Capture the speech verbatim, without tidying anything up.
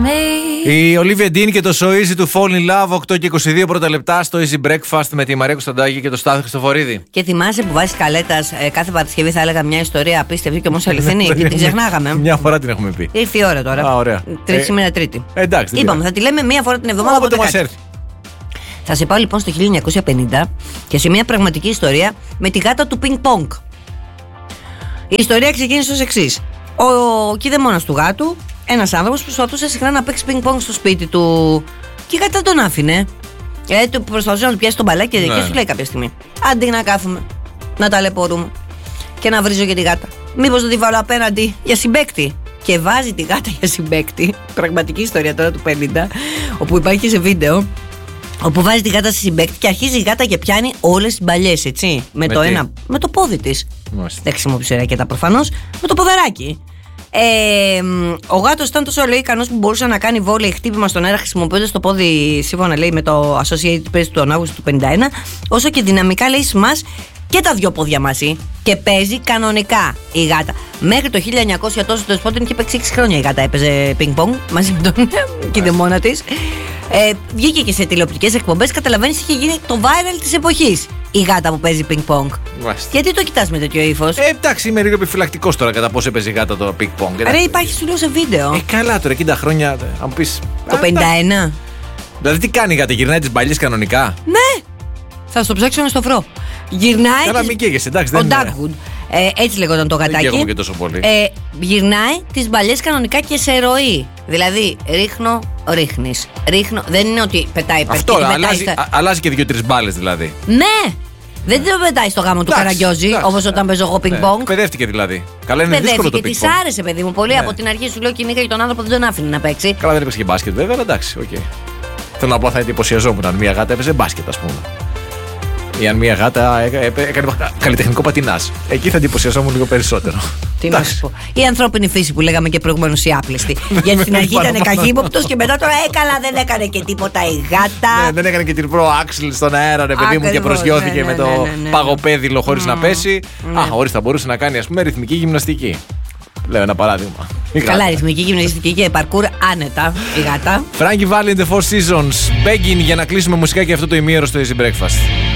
me. Η Ολίβια Ντίν και το So Easy to Fall in Love, οκτώ και είκοσι δύο πρώτα λεπτά στο Easy Breakfast με τη Μαρία Κωνσταντάκη και το Στάθη Χριστοφορίδη. Και θυμάσαι που βάζει καλέτας ε, κάθε Παρασκευή θα έλεγα μια ιστορία απίστευτη και όμως αληθινή. Και την ξεχνάγαμε. Μια φορά την έχουμε πει. Ήρθε η ώρα τώρα. Α, ωραία. Τρίτη Ε, σήμερα Τρίτη. Εντάξει. Είπαμε, θα τη λέμε μία φορά την εβδομάδα. Όποτε μας κάτι. έρθει. Θα σε πάω λοιπόν στο χίλια εννιακόσια πενήντα και σε μια πραγματική ιστορία με τη γάτα του πινκ πονγκ. Η ιστορία ξεκίνησε ως εξής. Ο κηδεμόνας του γάτου, ένας άνθρωπος προσπαθούσε συχνά να παίξει πινκ πονγκ στο σπίτι του και η γάτα τον άφηνε. Ε, του προσπαθούσε να του πιάσει τον μπαλάκι και, ναι. και σου λέει κάποια στιγμή: αντί να κάθομαι, να ταλαιπωρούμε και να βρίζω και τη γάτα, μήπως δεν τη βάλω απέναντι για συμπαίκτη. Και βάζει τη γάτα για συμπαίκτη. Πραγματική ιστορία τώρα του πενήντα, όπου υπάρχει και σε βίντεο. Όπου βάζει τη γάτα στη συμπαίκτη και αρχίζει η γάτα και πιάνει όλες τις μπαλιές, έτσι. Με, Με το τι? ένα. Με το πόδι της. Μάλιστα. Δεν χρησιμοποιούσε ρακέτα προφανώς. Με το ποδαράκι. Ε, ο γάτος ήταν τόσο λέει ικανός που μπορούσε να κάνει βόλεϊ χτύπημα στον αέρα χρησιμοποιώντας το πόδι, σύμφωνα λέει με το Associated Press του τον Αύγουστο του πενήντα ένα, όσο και δυναμικά λέει σμάς και τα δυο πόδια μαζί. Και παίζει κανονικά η γάτα. Μέχρι το χίλια εννιακόσια τόσο το σπότ είχε παίξει έξι χρόνια η γάτα. Έπαιζε πινκ-πονγκ μαζί με τον κηδεμόνα της. Ε, βγήκε και σε τηλεοπτικές εκπομπές. Καταλαβαίνεις, είχε γίνει το viral της εποχής η γάτα που παίζει πινκ-πονγκ. Γιατί το κοιτάς με τέτοιο ύφος? Ε, εντάξει, είμαι λίγο επιφυλακτικός τώρα κατά πόσο έπαιζε η γάτα το πινκ-πονγκ. Ρε, υπάρχει σου λέω σε βίντεο. Ε, καλά τώρα, εκατό χρόνια. Αν πεις. Το πενήντα ένα. Δηλαδή, τι κάνει η γάτα, γυρνάει τις μπαλιές κανονικά? Ναι! Θα στο ψάξω να στο βρω. Γυρνάει. Καλά, τις... μην καίγεσαι, εντάξει. Ο Δεν είναι. Dagwood. Ε, έτσι λέγονταν το Δεν γατάκι. καίγομαι και τόσο πολύ. Ε, γυρνάει τις μπαλιές κανονικά και σε ροή. Δηλαδή, ρίχνω, ρίχνεις. Ρίχνω. Δεν είναι ότι πετάει, πετάει. Αυτό, και την αλλάζει, πετάει στα... α- αλλάζει και δύο-τρεις μπάλες δηλαδή. Ναι! Δεν την πετάει στο γάμο του Εντάξει, Καραγκιόζη, εντάξει. όπως όταν παίζω εγώ Ναι, πινκ-πονγκ. Παιδεύτηκε δηλαδή. Καλά, είναι δύσκολο το Παιδεύτηκε, τη πινκ-πονγκ. άρεσε, παιδί μου, πολύ. Ναι. Από την αρχή σου λέω κυνήγαγε τον άνθρωπο, δεν τον άφηνε να παίξει. Καλά, δεν έπαιξε και μπάσκετ βέβαια, αλλά εντάξει, οκ. Θέλω να πω, θα εντυπωσιαζόμουν αν μια γάτα έπαιζε μπάσκετ, ας πούμε. Ή αν μια γάτα έκα- έπαι- έκανε καλλιτεχνικό πατινάζ. Εκεί θα εντυπωσιαζόμουν λίγο περισσότερο. Τι να σου πω. Η ανθρώπινη φύση που λέγαμε και προηγουμένως η άπλεστη. Γιατί στην αρχή ήταν Παραπάνω. καχύποπτος και μετά τώρα έκαλα, δεν έκανε και τίποτα η γάτα. Ναι, δεν έκανε και την προ άξιλ στον αέρα, ρε παιδί μου, και Ακριβώς, προσγειώθηκε ναι, με ναι, το ναι, ναι, ναι. παγοπέδιλο χωρίς να πέσει. Ναι. Α, χωρίς θα μπορούσε να κάνει, ας πούμε, ρυθμική γυμναστική. Λέω ένα παράδειγμα. Η γάτα. Καλά, ρυθμική γυμναστική και παρκούρ άνετα η γάτα. Frankie Valli and the Four Seasons. Begging για να κλείσουμε μουσικά και αυτό το ημίωρο στο Easy Breakfast.